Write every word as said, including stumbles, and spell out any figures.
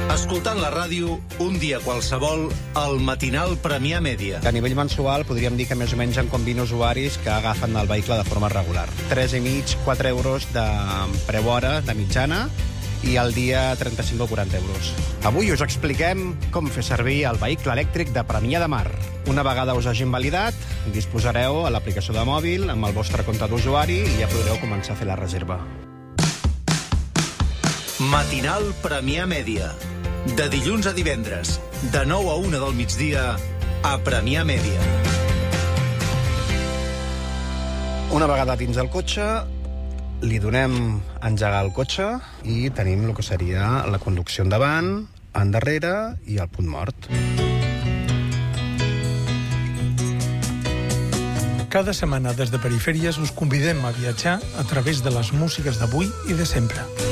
Escoltant la ràdio, un dia qualsevol, el matinal Premià Mèdia. A nivell mensual podríem dir que més o menys en com vint usuaris que agafen el vehicle de forma regular. tres i mig, quatre euros de preu hora, de mitjana, i al dia trenta-cinc o quaranta euros. Avui us expliquem com fer servir el vehicle elèctric de Premià de Mar. Una vegada us hagin validat, disposareu a l'aplicació de mòbil amb el vostre compte d'usuari i ja podreu començar a fer la reserva. Matinal Premià Mèdia. De dilluns a divendres, de nou a una del migdia, a Premià Mèdia. Una vegada dins el cotxe, li donem a engegar el cotxe i tenim el que seria la conducció endavant, endarrere i el punt mort. Cada setmana des de Perifèries us convidem a viatjar a través de les músiques d'avui i de sempre.